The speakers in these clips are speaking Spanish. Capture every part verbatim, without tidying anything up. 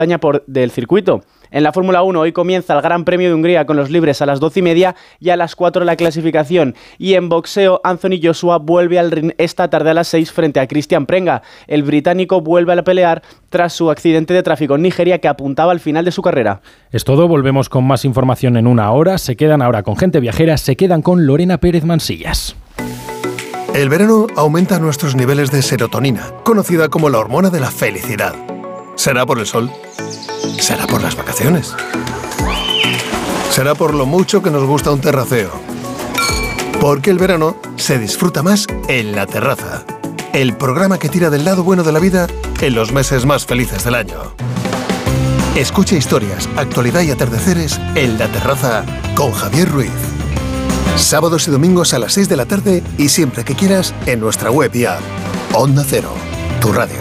por, del circuito. En la Fórmula uno hoy comienza el Gran Premio de Hungría con los libres a las doce y media y a las cuatro la clasificación. Y en boxeo, Anthony Joshua vuelve al ring esta tarde a las seis frente a Cristian Prenga. El británico vuelve a pelear tras su accidente de tráfico en Nigeria que apuntaba al final de su carrera. Es todo, volvemos con más información en una hora. Se quedan ahora con Gente Viajera, se quedan con Lorena Pérez Mansillas. El verano aumenta nuestros niveles de serotonina, conocida como la hormona de la felicidad. ¿Será por el sol? ¿Será por las vacaciones? ¿Será por lo mucho que nos gusta un terraceo? Porque el verano se disfruta más en La Terraza, el programa que tira del lado bueno de la vida en los meses más felices del año. Escucha historias, actualidad y atardeceres en La Terraza con Javier Ruiz. Sábados y domingos a las seis de la tarde y siempre que quieras en nuestra web y app. Onda Cero, tu radio.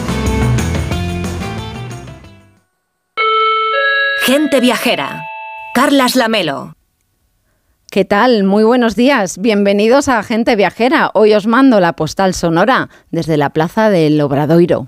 Gente Viajera. Carlas Lamelo. ¿Qué tal? Muy buenos días. Bienvenidos a Gente Viajera. Hoy os mando la postal sonora desde la plaza del Obradoiro.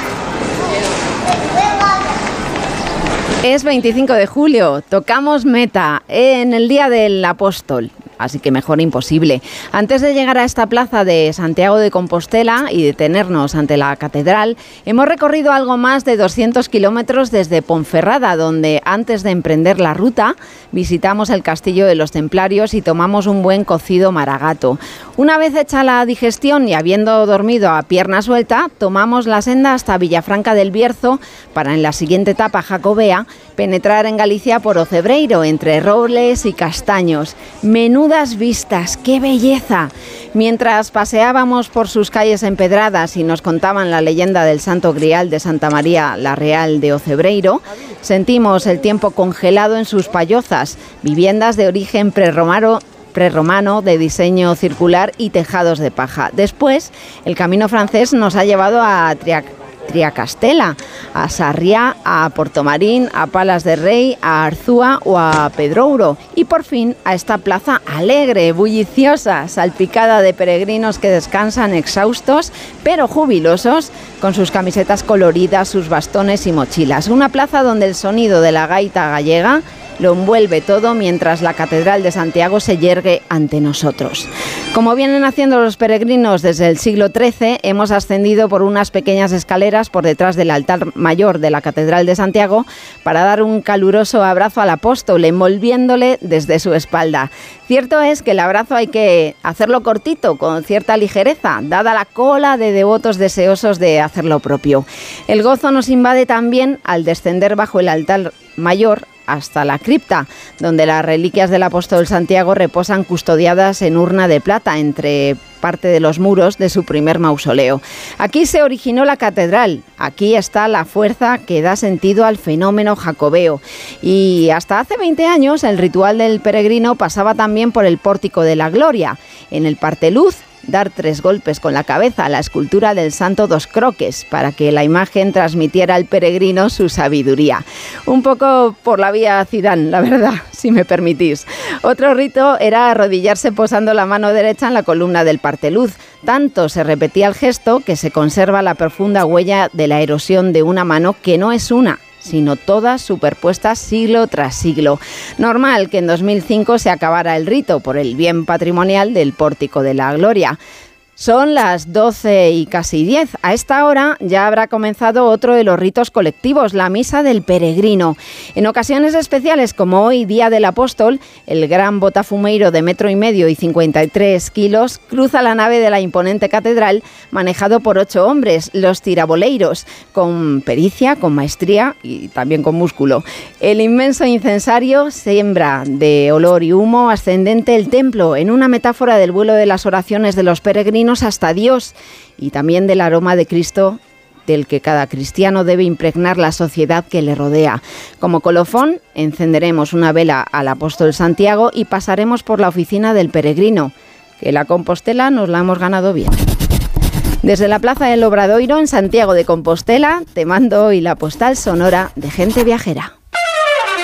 Es veinticinco de julio, tocamos meta en el Día del Apóstol. Así que mejor imposible. Antes de llegar a esta plaza de Santiago de Compostela y detenernos ante la catedral, hemos recorrido algo más de doscientos kilómetros desde Ponferrada, donde antes de emprender la ruta visitamos el castillo de los Templarios y tomamos un buen cocido maragato. Una vez hecha la digestión y habiendo dormido a pierna suelta, tomamos la senda hasta Villafranca del Bierzo para en la siguiente etapa jacobea penetrar en Galicia por Ocebreiro, entre robles y castaños. Menudas vistas, ¡qué belleza! Mientras paseábamos por sus calles empedradas y nos contaban la leyenda del Santo Grial de Santa María la Real de Ocebreiro, sentimos el tiempo congelado en sus pallozas, viviendas de origen prerromano, prerromano de diseño circular y tejados de paja. Después, el camino francés nos ha llevado a Triac Triacastela, a Sarriá, a Portomarín, a Palas de Rey, a Arzúa o a Pedrouro y por fin a esta plaza alegre, bulliciosa, salpicada de peregrinos que descansan exhaustos pero jubilosos con sus camisetas coloridas, sus bastones y mochilas. Una plaza donde el sonido de la gaita gallega lo envuelve todo mientras la Catedral de Santiago se yergue ante nosotros. Como vienen haciendo los peregrinos desde el siglo trece, hemos ascendido por unas pequeñas escaleras por detrás del altar mayor de la Catedral de Santiago para dar un caluroso abrazo al apóstol, envolviéndole desde su espalda. Cierto es que el abrazo hay que hacerlo cortito, con cierta ligereza, dada la cola de devotos deseosos de hacer lo propio. El gozo nos invade también al descender bajo el altar mayor hasta la cripta, donde las reliquias del apóstol Santiago reposan custodiadas en urna de plata entre parte de los muros de su primer mausoleo. Aquí se originó la catedral, aquí está la fuerza que da sentido al fenómeno jacobeo. Y hasta hace veinte años el ritual del peregrino pasaba también por el pórtico de la Gloria, en el parteluz, dar tres golpes con la cabeza a la escultura del Santo Dos Croques para que la imagen transmitiera al peregrino su sabiduría. Un poco por la vía Zidane, la verdad, si me permitís. Otro rito era arrodillarse posando la mano derecha en la columna del parteluz. Tanto se repetía el gesto que se conserva la profunda huella de la erosión de una mano que no es una, sino todas superpuestas siglo tras siglo. Normal que en dos mil cinco se acabara el rito por el bien patrimonial del Pórtico de la Gloria. Son las doce y casi diez. A esta hora ya habrá comenzado otro de los ritos colectivos, la Misa del Peregrino. En ocasiones especiales como hoy, Día del Apóstol, el gran botafumeiro de metro y medio y cincuenta y tres kilos cruza la nave de la imponente catedral manejado por ocho hombres, los tiraboleiros, con pericia, con maestría y también con músculo. El inmenso incensario siembra de olor y humo ascendente el templo en una metáfora del vuelo de las oraciones de los peregrinos hasta Dios y también del aroma de Cristo del que cada cristiano debe impregnar la sociedad que le rodea. Como colofón, encenderemos una vela al apóstol Santiago y pasaremos por la oficina del peregrino, que la Compostela nos la hemos ganado bien. Desde la Plaza del Obradoiro, en Santiago de Compostela, te mando hoy la postal sonora de Gente Viajera.